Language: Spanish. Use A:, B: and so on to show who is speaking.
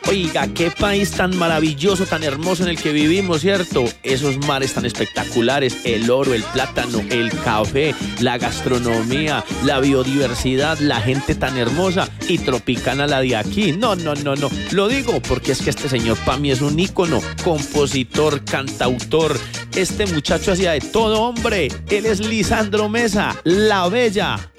A: Oiga, qué país tan maravilloso, tan hermoso en el que vivimos, ¿cierto? Esos mares tan espectaculares, el oro, el plátano, el café, la gastronomía, la biodiversidad, la gente tan hermosa y tropicana la de aquí. No. Lo digo porque es que este señor para mí es un ícono, compositor, cantautor. Este muchacho hacía de todo, hombre. Él es Lisandro Mesa, la Bella.